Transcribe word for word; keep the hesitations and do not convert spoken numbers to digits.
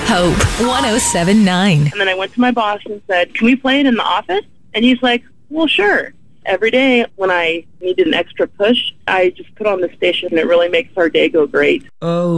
Hope one oh seven point nine. And then I went to my boss and said, can we play it in the office? And he's like, well, sure. Every day when I needed an extra push, I just put on the station and it really makes our day go great. Oh.